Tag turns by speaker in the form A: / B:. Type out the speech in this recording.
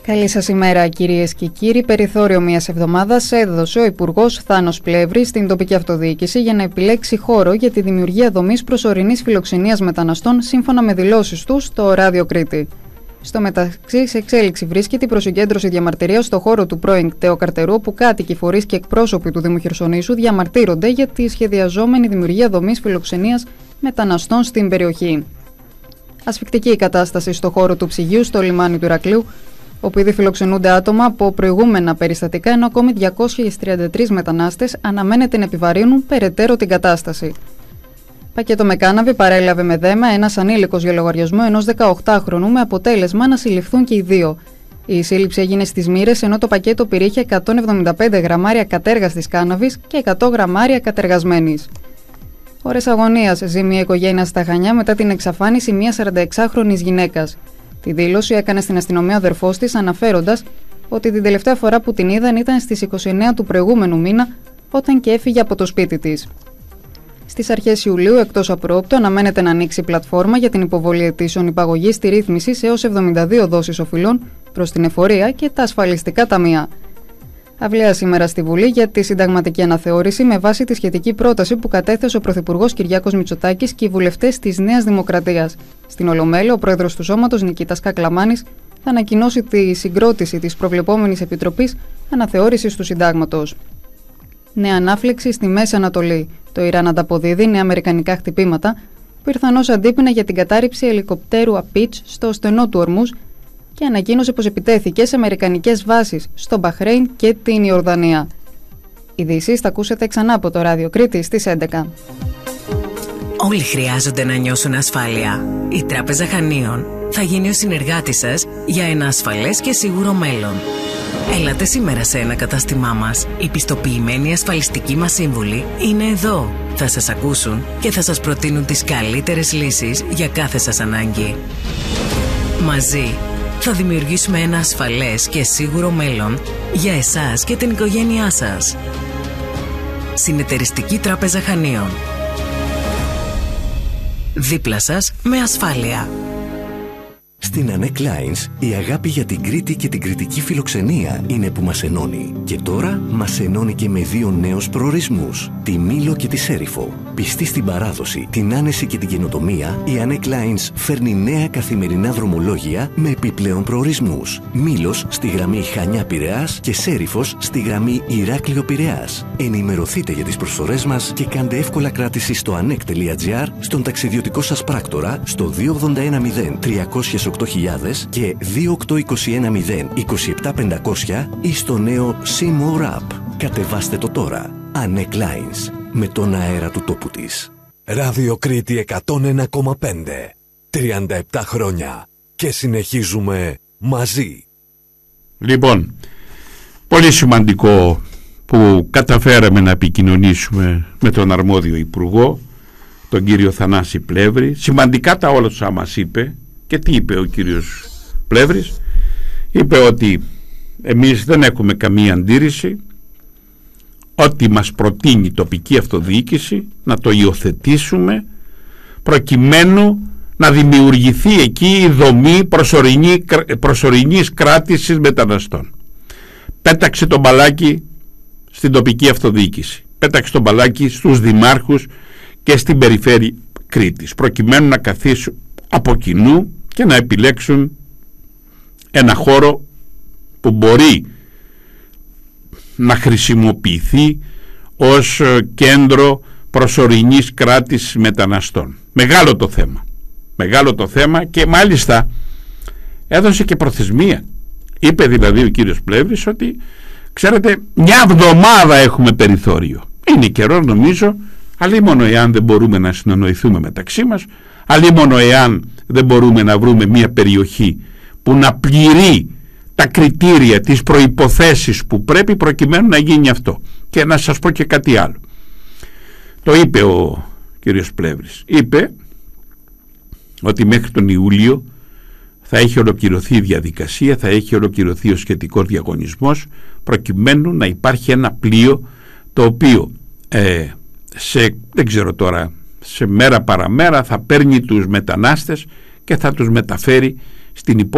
A: Καλή σας ημέρα, κυρίες και κύριοι. Περιθώριο μιας εβδομάδας έδωσε ο Υπουργός Θάνος Πλεύρης στην τοπική αυτοδιοίκηση για να επιλέξει χώρο για τη δημιουργία δομής προσωρινής φιλοξενίας μεταναστών, σύμφωνα με δηλώσεις του στο Ράδιο Κρήτη. Στο μεταξύ, σε εξέλιξη βρίσκεται η προσυγκέντρωση διαμαρτυρίας στο χώρο του πρώην κταίου Καρτερού, όπου κάτοικοι, φορείς και εκπρόσωποι του Δήμου Χερσονήσου διαμαρτύρονται για τη σχεδιαζόμενη δημιουργία δομής φιλοξενίας μεταναστών στην περιοχή. Ασφικτική η κατάσταση στο χώρο του ψυγείου στο λιμάνι του Ηρακλείου, όπου ήδη φιλοξενούνται άτομα από προηγούμενα περιστατικά, ενώ ακόμη 233 μετανάστες αναμένεται να επιβαρύνουν περαιτέρω την κατάσταση. Πακέτο με κάναβη παρέλαβε με δέμα ένας ανήλικος για λογαριασμό ενός 18χρονου, με αποτέλεσμα να συλληφθούν και οι δύο. Η σύλληψη έγινε στις Μοίρες, ενώ το πακέτο περιείχε 175 γραμμάρια κατέργαστης κάναβης και 100 γραμμάρια κατεργασμένης. Ώρες αγωνίας ζει μια οικογένεια στα Χανιά μετά την εξαφάνιση μιας 46χρονης γυναίκας. Τη δήλωση έκανε στην αστυνομία ο αδερφός της, αναφέροντας ότι την τελευταία φορά που την είδαν ήταν στις 29 του προηγούμενου μήνα, όταν και έφυγε από το σπίτι της. Στις αρχές Ιουλίου, εκτός απρόοπτου, αναμένεται να ανοίξει η πλατφόρμα για την υποβολή αιτήσεων υπαγωγής στη ρύθμιση σε έως 72 δόσεις οφειλών προς την εφορία και τα ασφαλιστικά ταμεία. Αυλαία σήμερα στη Βουλή για τη συνταγματική αναθεώρηση με βάση τη σχετική πρόταση που κατέθεσε ο Πρωθυπουργός Κυριάκος Μητσοτάκης και οι βουλευτές της Νέας Δημοκρατίας. Στην Ολομέλεια, ο πρόεδρος του Σώματος, Νικήτας Κακλαμάνης, θα ανακοινώσει τη συγκρότηση της προβλεπόμενης Επιτροπής Αναθεώρησης του Συντάγματος. Νέα ανάφλεξη στη Μέση Ανατολή. Το Ιράν ανταποδίδει νέα αμερικανικά χτυπήματα, πιθανώς αντίπεινα για την κατάρριψη ελικοπτέρου Απίτς στο στενό του Ορμούζ, και ανακοίνωσε πως επιτέθηκε σε αμερικανικές βάσεις στο Μπαχρέιν και την Ιορδανία. Ειδήσεις θα ακούσετε ξανά από το Ράδιο Κρήτη στις 11.
B: Όλοι χρειάζονται να νιώσουν ασφάλεια. Η Τράπεζα Χανίων θα γίνει ο συνεργάτης σας για ένα ασφαλές και σίγουρο μέλλον. Έλατε σήμερα σε ένα κατάστημά μας. Οι πιστοποιημένοι ασφαλιστικοί μας σύμβουλοι είναι εδώ. Θα σας ακούσουν και θα σας προτείνουν τις καλύτερες λύσεις για κάθε σας ανάγκη. Μαζί θα δημιουργήσουμε ένα ασφαλές και σίγουρο μέλλον για εσάς και την οικογένειά σας. Συνεταιριστική Τράπεζα Χανίων. Δίπλα σας με ασφάλεια.
C: Στην Anek Lines, η αγάπη για την Κρήτη και την κρητική φιλοξενία είναι που μας ενώνει. Και τώρα μας ενώνει και με δύο νέους προορισμούς, τη Μήλο και τη Σέριφο. Πιστή στην παράδοση, την άνεση και την καινοτομία, η Anek Lines φέρνει νέα καθημερινά δρομολόγια με επιπλέον προορισμούς. Μήλος στη γραμμή Χανιά-Πειραιάς και Σέριφος στη γραμμή Ηράκλειο-Πειραιάς. Ενημερωθείτε για τις προσφορές μας και κάντε εύκολα κράτηση στο anek.gr, στον ταξιδιωτικό σας πράκτορα, στο 2810 308 8000 και 28210 27500 ή στο νέο SIM App. Κατεβάστε το τώρα. Anek Lines, με τον αέρα του τόπου της.
D: Ράδιο Κρήτη 101,5. 37 χρόνια και συνεχίζουμε μαζί.
E: Λοιπόν, πολύ σημαντικό που καταφέραμε να επικοινωνήσουμε με τον αρμόδιο Υπουργό, τον κύριο Θανάση Πλεύρη. Σημαντικά τα όλα όσα μας είπε. Και τι είπε ο κύριος Πλεύρης? Είπε ότι εμείς δεν έχουμε καμία αντίρρηση, ό,τι μας προτείνει η τοπική αυτοδιοίκηση να το υιοθετήσουμε, προκειμένου να δημιουργηθεί εκεί η δομή προσωρινής κράτησης μεταναστών. Πέταξε τον μπαλάκι στην τοπική αυτοδιοίκηση, πέταξε τον μπαλάκι στους δημάρχους και στην περιφέρεια Κρήτης, προκειμένου να καθίσουν από κοινού και να επιλέξουν ένα χώρο που μπορεί να χρησιμοποιηθεί ως κέντρο προσωρινής κράτησης μεταναστών. Μεγάλο το θέμα. Μεγάλο το θέμα, και μάλιστα έδωσε και προθεσμία. Είπε δηλαδή ο κύριος Πλεύρης ότι, ξέρετε, μια εβδομάδα έχουμε περιθώριο. Είναι καιρό, νομίζω, αλίμονο εάν δεν μπορούμε να συνονοηθούμε μεταξύ μας, αλίμονο εάν δεν μπορούμε να βρούμε μια περιοχή που να πληρεί τα κριτήρια, τις προϋποθέσεις που πρέπει προκειμένου να γίνει αυτό. Και να σας πω και κάτι άλλο. Το είπε ο κύριος Πλεύρης. Είπε ότι μέχρι τον Ιούλιο θα έχει ολοκληρωθεί η διαδικασία, θα έχει ολοκληρωθεί ο σχετικός διαγωνισμός, προκειμένου να υπάρχει ένα πλοίο το οποίο δεν ξέρω τώρα, σε μέρα παραμέρα θα παίρνει τους μετανάστες και θα τους μεταφέρει στην υπόλοιπη